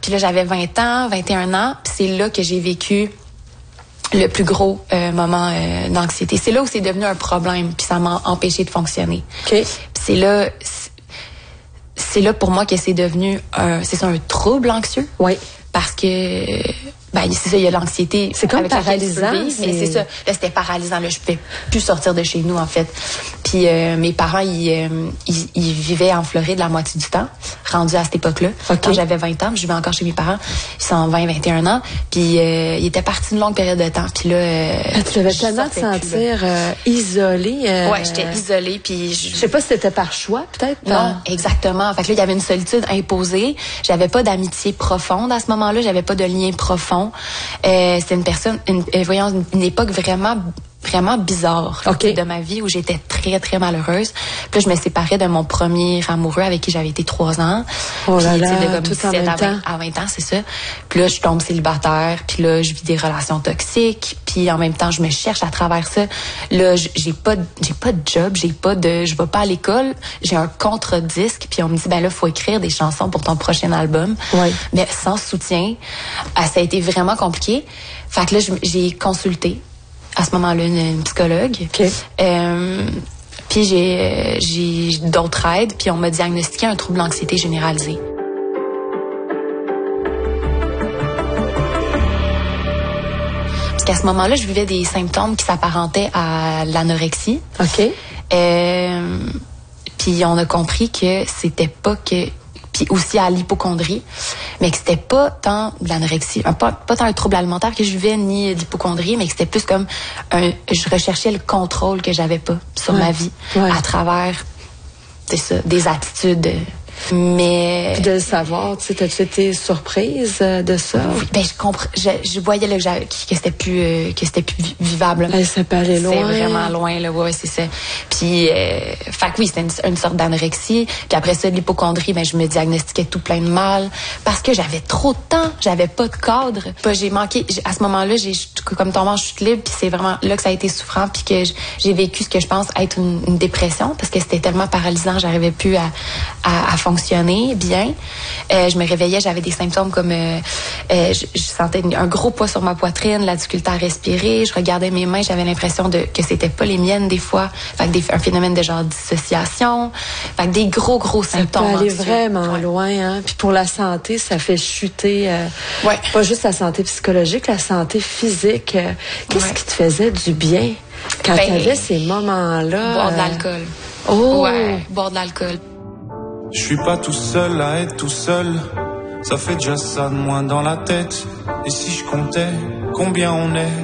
Puis là, j'avais 20 ans, 21 ans. Puis c'est là que j'ai vécu le plus gros moment d'anxiété. C'est là où c'est devenu un problème, puis ça m'a empêché de fonctionner. OK. Puis c'est là pour moi que c'est devenu un trouble anxieux. Oui. Parce que c'est ça, il y a l'anxiété. C'est comme paralysant. Mais c'est ça. Là, c'était paralysant. Là, je pouvais plus sortir de chez nous, en fait. Puis mes parents, ils vivaient en Floride la moitié du temps, rendus à cette époque-là. Okay. Quand j'avais 20 ans, je vivais encore chez mes parents. Ils sont 20, 21 ans. Puis ils étaient partis une longue période de temps. Puis là, tu devais tellement te sentir isolée. Ouais, j'étais isolée. Puis je sais pas si c'était par choix, peut-être. Non, exactement. Fait que là, il y avait une solitude imposée. J'avais pas d'amitié profonde à ce moment-là. J'avais pas de lien profond. C'était une époque vraiment bizarre de ma vie où j'étais très, très malheureuse. Puis là, je me séparais de mon premier amoureux avec qui j'avais été 3 ans. Oh là là, de comme tout en 17 même temps. à 20 ans, c'est ça. Puis là, je tombe célibataire. Puis là, je vis des relations toxiques. Puis en même temps, je me cherche à travers ça. Là, j'ai pas de job. Je vais pas à l'école. J'ai un contre-disque. Puis on me dit, ben là, faut écrire des chansons pour ton prochain album. Oui. Mais sans soutien, ça a été vraiment compliqué. Fait que là, j'ai consulté à ce moment-là une psychologue. Okay. Puis j'ai d'autres aides, puis on m'a diagnostiqué un trouble d'anxiété généralisé. Parce qu'à ce moment-là, je vivais des symptômes qui s'apparentaient à l'anorexie. OK. Puis on a compris que c'était pas que... Puis aussi à l'hypocondrie, mais que c'était pas tant de l'anorexie, pas tant un trouble alimentaire que je vivais, ni d'hypocondrie, mais que c'était plus comme je recherchais le contrôle que j'avais pas sur ma vie à travers, c'est ça, des attitudes. Mais puis de le savoir, tu sais, t'as-tu été surprise de ça? Oui, ben je comprends. Je voyais là, que c'était plus vivable. Ça peut aller loin. C'est vraiment loin là, ouais, c'est ça. Puis, fait que oui, c'était une sorte d'anorexie. Puis après ça, de l'hypocondrie, ben je me diagnostiquais tout plein de mal parce que j'avais trop de temps, j'avais pas de cadre. Puis j'ai manqué. À ce moment-là, j'ai comme tombé en chute libre. Puis c'est vraiment là que ça a été souffrant, puis que j'ai vécu ce que je pense être une dépression parce que c'était tellement paralysant, j'arrivais plus à fonctionner bien. Je me réveillais, j'avais des symptômes comme je sentais un gros poids sur ma poitrine, la difficulté à respirer. Je regardais mes mains, j'avais l'impression que c'était pas les miennes des fois. Fait que un phénomène de genre dissociation. Fait que des gros symptômes. Ça peut aller anxieux. vraiment loin, hein. Puis pour la santé, ça fait chuter. Pas juste la santé psychologique, la santé physique. Qu'est-ce qui te faisait du bien quand tu avais ces moments-là? Boire de l'alcool. Oh! Ouais, boire de l'alcool. Je suis pas tout seul à être tout seul. Ça fait déjà ça de moins dans la tête. Et si je comptais combien on est?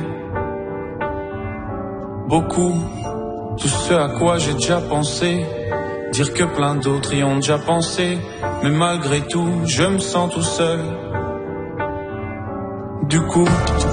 Beaucoup. Tout ce à quoi j'ai déjà pensé. Dire que plein d'autres y ont déjà pensé. Mais malgré tout, je me sens tout seul. Du coup,